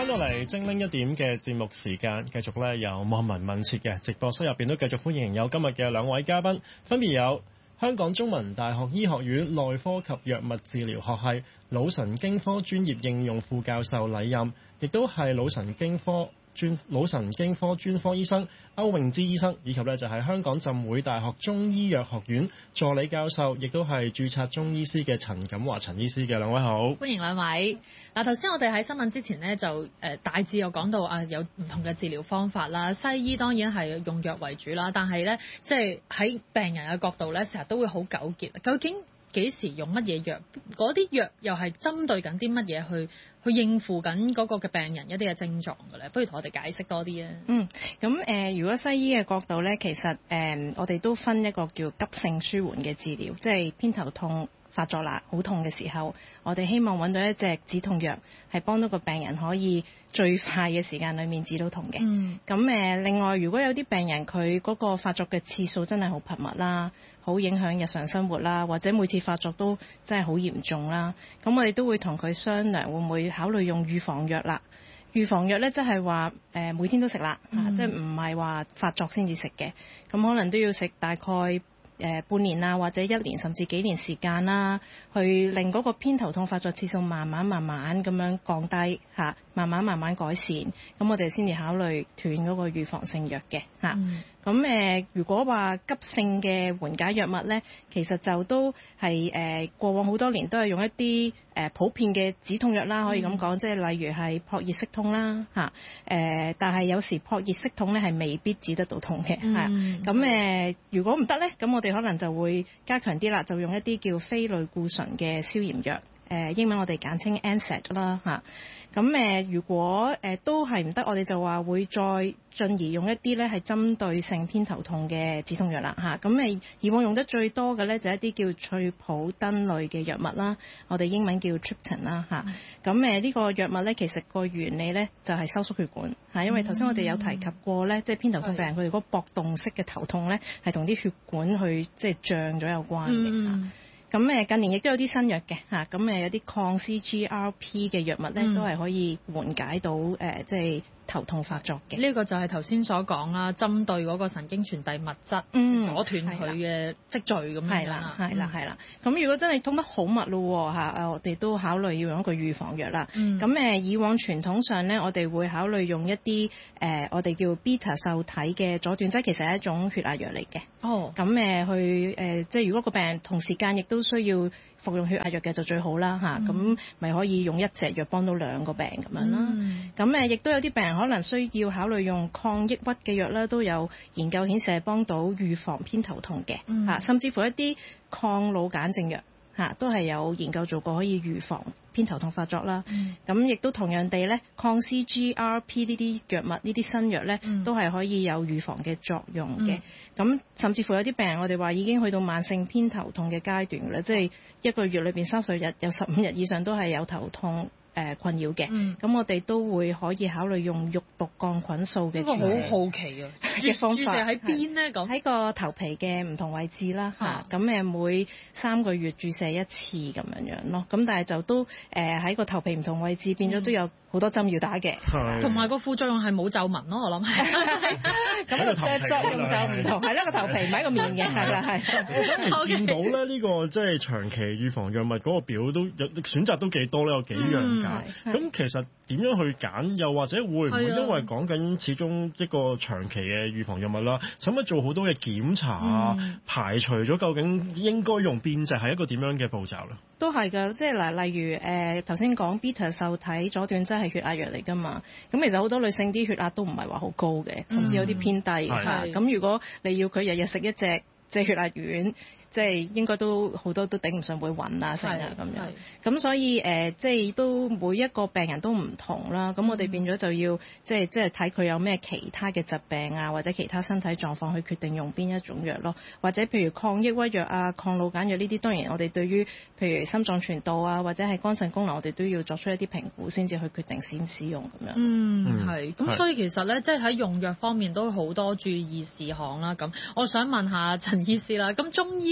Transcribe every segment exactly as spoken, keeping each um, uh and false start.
翻到嚟精靈一點嘅節目時間，繼續咧有望聞問切嘅直播室入邊都繼續歡迎有今日嘅兩位嘉賓，分別有香港中文大學醫學院內科及藥物治療學系腦神經科專業應用副教授禮任，亦都係腦神經科專腦神經科專科醫生歐詠芝醫生，以及咧就係香港浸會大學中醫藥學院助理教授，亦都係註冊中醫師嘅陳錦華陳醫師嘅。兩位好， 歡迎兩位。嗱，頭先我哋喺新聞之前呢，就誒、呃、大致有講到啊，有唔同嘅治療方法啦。西醫當然係用藥為主啦，但係咧即係喺病人嘅角度咧，成日都會好糾結，究竟幾時用乜嘢藥？嗰啲藥又係針對緊啲乜嘢去去應付緊嗰個嘅病人一啲嘅症狀嘅咧？不如同我哋解釋多啲啊。 嗯，咁誒、呃，如果西醫嘅角度咧，其實誒、呃，我哋都分一個叫急性舒緩嘅治療，即係偏頭痛發作啦，好痛嘅時候，我哋希望揾到一隻止痛藥，係幫到個病人可以最快嘅時間裏面止到痛嘅。嗯。咁誒、呃，另外如果有啲病人佢嗰個發作嘅次數真係好頻密啦，好影響日常生活啦，或者每次發作都真係好嚴重啦，咁我哋都會同佢商量會唔會考慮用預防藥啦。預防藥咧，即係話誒每天都食啦，嗯、即係唔係話發作先至食嘅，咁可能都要食大概誒、呃、半年啊，或者一年甚至幾年時間啦，去令嗰個偏頭痛發作次數慢慢慢慢咁樣降低嚇、啊，慢慢慢慢改善，咁我哋先至考慮斷嗰個預防性藥嘅嚇。啊嗯咁誒、呃，如果話急性嘅緩解藥物咧，其實就都係誒、呃、過往好多年都係用一啲誒、呃、普遍嘅止痛藥啦，可以咁講，即係、嗯、例如係撲熱息痛啦嚇，誒、呃，但係有時撲熱息痛咧係未必止得到痛嘅嚇。咁誒、嗯呃，如果唔得咧，咁我哋可能就會加強啲啦，就用一啲叫非類固醇嘅消炎藥。誒、呃、英文我哋簡稱 N SAID 啦嚇，咁、啊、誒、呃、如果誒、呃、都係唔得，我哋就話會再進而用一啲咧係針對性偏頭痛嘅止痛藥啦嚇，咁、啊、誒以往用得最多嘅咧就係一啲叫翠普登類嘅藥物啦，我哋英文叫 Triptan 啦嚇，咁誒呢個藥物咧其實個原理咧就係收縮血管嚇、啊，因為頭先我哋有提及過咧，嗯、即係偏頭痛病人佢哋嗰個搏動式嘅頭痛咧係同啲血管去即係脹咗有關嘅嚇。嗯咁誒近年亦都有啲新藥嘅嚇，咁誒有啲抗 C G R P 嘅藥物咧，嗯、都係可以緩解到誒、呃、即係頭痛發作嘅。呢個就係頭先所講啦，針對嗰個神經傳遞物質，嗯、阻斷佢嘅積聚咁樣。係啦，係啦，係啦。咁如果真係痛得好密咯嚇，我哋都考慮要用一個預防藥啦。咁誒、嗯、以往傳統上咧，我哋會考慮用一啲誒、呃、我哋叫 beta 受體嘅阻斷劑，其實係一種血壓藥嚟嘅。哦。咁誒去誒、呃，即係如果個病人同時間亦都需要服用血壓藥嘅就最好啦嚇，咁咪、嗯、可以用一隻藥幫到兩個病咁樣啦。咁誒亦都有啲病人可能需要考慮用抗抑鬱嘅藥啦，都有研究顯示係幫到預防偏頭痛嘅嚇，嗯、甚至乎一啲抗腦癇症藥嚇都係有研究做過可以預防偏頭痛發作啦。咁亦、嗯、都同樣地咧，抗 C G R P 呢啲藥物呢啲新藥咧，嗯、都係可以有預防嘅作用嘅。咁、嗯、甚至乎有啲病人我哋話已經去到慢性偏頭痛嘅階段嘅啦，即係一個月裏邊三十日有十五日以上都係有頭痛。誒、呃、困擾嘅，咁、嗯、我哋都會可以考慮用肉毒桿菌素嘅注射。呢個好好奇啊！嘅方法注射喺邊咧？咁喺個頭皮嘅唔同位置啦，嚇咁誒每三個月注射一次咁樣樣咯。咁但係就都誒喺、呃、個頭皮唔同位置變咗都有好多針要打嘅，同埋、嗯、個副作用係冇皺紋咯。我諗係咁嘅作用就唔同，係啦個頭皮唔係個面嘅，係啦係。 我見到咧呢個即係長期預防藥物嗰個表都有選擇都幾多咧，有幾樣。嗯咁、嗯、其實點樣去揀？又或者會唔會因為講緊始終一個長期嘅預防藥物啦，使乜做好多嘅檢查啊？嗯、排除咗究竟應該用邊隻係一個點樣嘅步驟咧？ 都係㗎，即係嗱，例如誒頭先講 beta 受體阻斷劑係血壓藥嚟㗎嘛。咁其實好多女性啲血壓都唔係話好高嘅，甚至有啲偏低嚇。咁、嗯、如果你要佢日日食一隻即係血壓丸，即係應該都好多都頂唔順會暈啊成啊咁樣，咁所以誒、呃、即係都每一個病人都唔同啦，咁我哋變咗就要即係即係睇佢有咩其他嘅疾病啊，或者其他身體狀況去決定用邊一種藥咯，或者譬如抗抑鬱藥啊、抗腦癇藥呢啲，當然我哋對於譬如心臟傳導啊或者係肝腎功能，我哋都要作出一啲評估先至去決定使唔使用咁樣。 嗯，係，咁所以其實咧，即係喺用藥方面都好多注意事項啦。咁我想問下陳醫師啦，咁中醫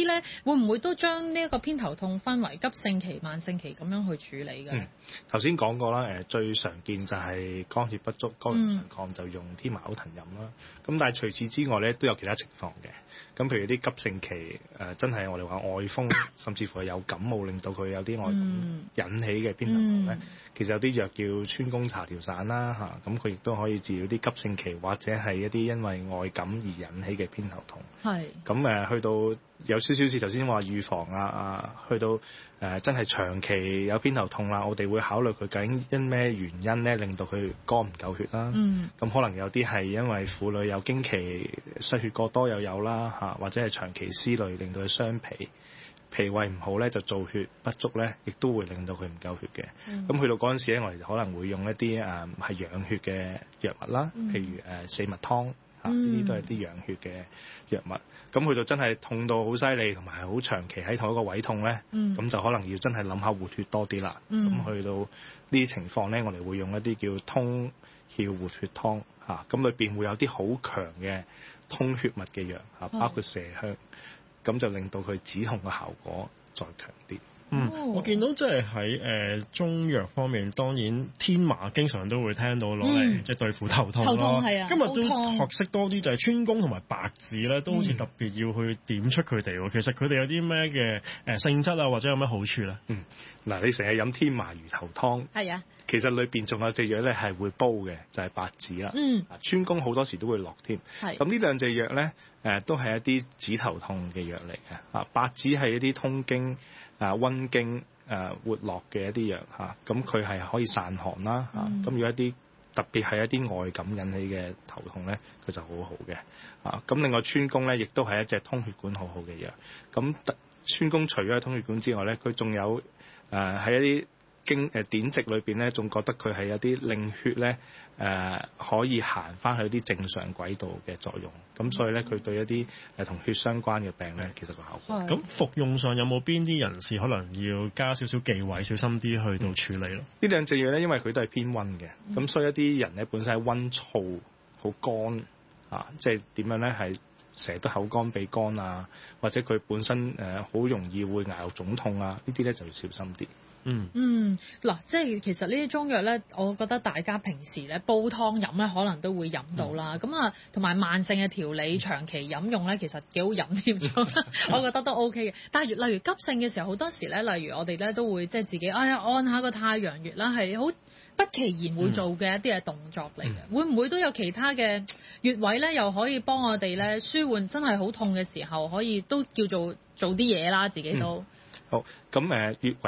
咧，會唔會都將呢一個偏頭痛分為急性期、慢性期咁樣去處理嘅？ 嗯，頭先講過啦，誒最常見就係肝血不足、肝陽上亢，就用天麻藷藤飲啦。咁、嗯、但係除此之外咧，都有其他情況嘅。咁譬如啲急性期誒、呃，真係我哋話外風，甚至乎係有感冒令到佢有啲外感引起嘅偏頭痛咧，嗯、其實有啲藥叫川芎茶調散啦嚇，咁佢亦都可以治療啲急性期或者係一啲因為外感而引起嘅偏頭痛。係是。咁誒、呃、去到有少少似頭先話預防啊啊，去到誒、呃、真係長期有偏頭痛啦，我哋會考慮佢究竟因咩原因咧令到佢肝唔夠血啦。嗯。咁可能有啲係因為婦女有經期失血過多又有啦嚇，或者係長期思慮令到佢傷脾。脾胃唔好咧，就造血不足咧，亦都會令到佢唔夠血嘅。咁、嗯、去到嗰陣時咧，我哋可能會用一啲誒係養血嘅藥物啦，嗯、譬如誒、呃、四物湯嚇，呢啲、嗯、都係啲養血嘅藥物。咁去到真係痛到好犀利，同埋好長期喺同一個位痛咧，咁、嗯、就可能要真係諗下活血多啲啦。咁、嗯、去到呢啲情況咧，我哋會用一啲叫通竅活血湯嚇，咁裏邊會有啲好強嘅通血脈嘅藥嚇，包括麝香。咁就令到佢止痛嘅效果再強啲。 嗯，我見到即係喺誒中藥方面，當然天麻經常都會聽到攞嚟即係對付頭痛咯。頭痛係啊，今日都學識多啲就係川芎同埋白芷咧，都好似特別要去點出佢哋喎。嗯、其實佢哋有啲咩嘅誒性質啊，或者有咩好處咧？嗯， 嗱，你成日飲天麻魚頭湯，係啊，其實裏邊仲有隻藥咧係會煲嘅，就係、是、白芷啦。嗯，川芎好多時都會落添。係是，咁呢兩隻藥咧誒都係一啲止頭痛嘅藥嚟嘅。啊，白芷係一啲通經。啊，溫經誒、啊、活絡嘅一啲藥嚇，咁佢係可以散寒啦嚇。咁、嗯啊、如果一啲特別係一啲外感引起嘅頭痛咧，佢就好好嘅。啊，咁另外川芎咧，亦都係一隻通血管好好嘅藥。咁川芎除咗係通血管之外咧，佢仲有誒喺、呃、一啲經誒典籍裏邊咧，仲覺得佢係有啲令血咧誒、呃、可以行翻去一啲正常軌道嘅作用。咁所以咧，佢對一啲誒同血相關嘅病咧，其實個效果。 咁服用上有冇邊啲人士可能要加少少忌諱，小心啲去到處理咯？ 呢兩隻藥咧，因為佢都係偏溫嘅，咁、嗯、所以一啲人咧本身係溫燥、好乾啊，即係點樣咧係成日都口乾鼻乾啊，或者佢本身誒好、呃、容易會牙肉腫痛啊，呢啲咧就要小心啲。 嗯嗯，嗱，即係其實呢啲中藥咧，我覺得大家平時咧煲湯飲咧，可能都會飲到啦。咁啊、嗯，同埋慢性嘅調理，長期飲用咧，其實幾好飲添，我覺得都 OK 嘅。但係例如急性嘅時候，好多時咧，例如我哋咧都會即係自己，哎呀按下個太陽穴啦，係好不其然會做嘅一啲嘅動作嚟嘅。嗯、會唔會都有其他嘅穴位咧，又可以幫我哋咧舒緩真係好痛嘅時候，可以都叫做做啲嘢啦，自己都。 嗯、好，咁誒穴位。